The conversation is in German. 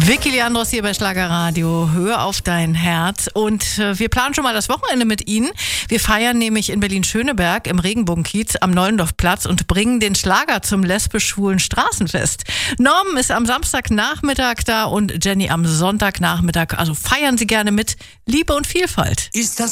Vicky Leandros hier bei Schlagerradio. Hör auf dein Herz. Und wir planen schon mal das Wochenende mit Ihnen. Wir feiern nämlich in Berlin-Schöneberg im Regenbogenkiez am Neulendorfplatz und bringen den Schlager zum lesbisch-schwulen Straßenfest. Norman ist am Samstagnachmittag da und Jenny am Sonntagnachmittag. Also feiern Sie gerne mit Liebe und Vielfalt. Ist das